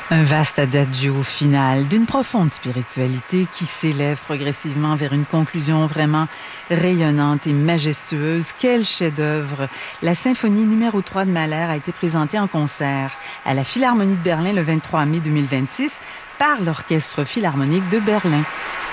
Un vaste adagio final d'une profonde spiritualité qui s'élève progressivement vers une conclusion vraiment rayonnante et majestueuse. Quel chef-d'œuvre! La symphonie numéro 3 de Mahler a été présentée en concert à la Philharmonie de Berlin le 23 mai 2026 par l'Orchestre philharmonique de Berlin.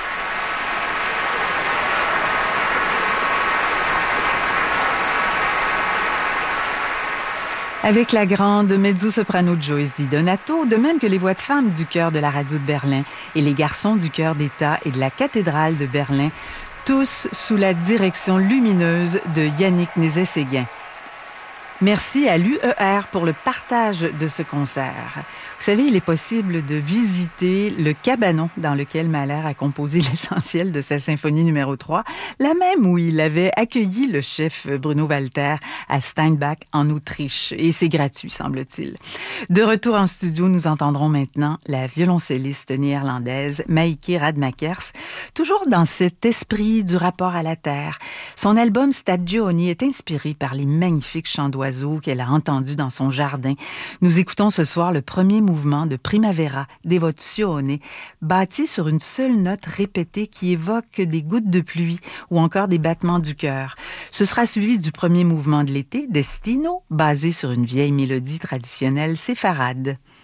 Avec la grande mezzo-soprano Joyce Di Donato, de même que les voix de femmes du chœur de la radio de Berlin et les garçons du chœur d'État et de la cathédrale de Berlin, tous sous la direction lumineuse de Yannick Nézet-Séguin. Merci à l'UER pour le partage de ce concert. Vous savez, il est possible de visiter le cabanon dans lequel Mahler a composé l'essentiel de sa symphonie numéro 3, la même où il avait accueilli le chef Bruno Walter à Steinbach en Autriche. Et c'est gratuit, semble-t-il. De retour en studio, nous entendrons maintenant la violoncelliste néerlandaise Maïke Radmakers, toujours dans cet esprit du rapport à la terre. Son album Stagioni est inspiré par les magnifiques chants d'oiseaux qu'elle a entendus dans son jardin. Nous écoutons ce soir le premier mouvement de Primavera, Devozione, bâti sur une seule note répétée qui évoque des gouttes de pluie ou encore des battements du cœur. Ce sera suivi du premier mouvement de l'été, Destino, basé sur une vieille mélodie traditionnelle séfarade.